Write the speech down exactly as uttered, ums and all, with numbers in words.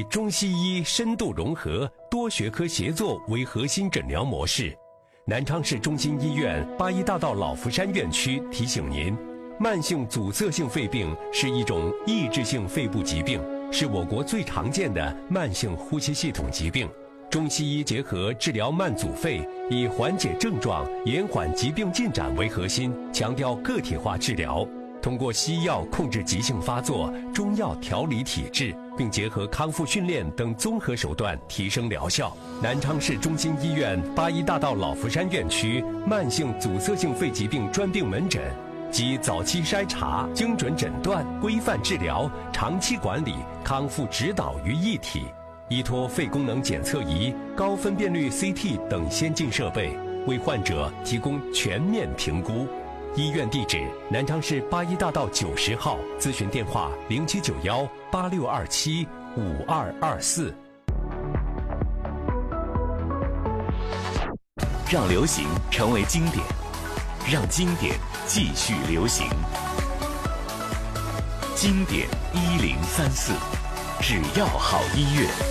中西医深度融合、多学科协作为核心诊疗模式。南昌市中心医院八一大道老福山院区提醒您，慢性阻塞性肺病是一种抑制性肺部疾病，是我国最常见的慢性呼吸系统疾病。中西医结合治疗慢阻肺，以缓解症状、延缓疾病进展为核心，强调个体化治疗。通过西药控制急性发作，中药调理体质，并结合康复训练等综合手段提升疗效。南昌市中心医院八一大道老福山院区慢性阻塞性肺疾病专病门诊，集早期筛查、精准诊断、规范治疗、长期管理、康复指导于一体，依托肺功能检测仪、高分辨率 C T 等先进设备，为患者提供全面评估。医院地址：南昌市八一大道九十号，咨询电话：零七九幺八六二七五二二四。 让流行成为经典，让经典继续流行。经典一零三四，只要好音乐。